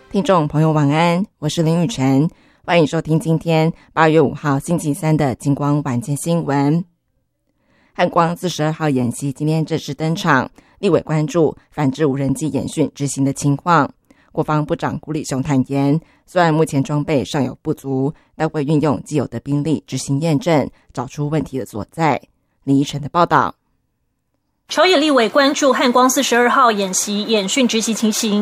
听众朋友晚安，我是林雨晨，欢迎收听今天8月5号星期三的金光晚间新闻。汉光42号演习今天正式登场，立委关注反制无人机演训执行的情况。国防部长辜立雄坦言，虽然目前装备尚有不足，但会运用既有的兵力执行验证，找出问题的所在。李依晨的报道。 朝野立委关注汉光42号演习演训执行情形，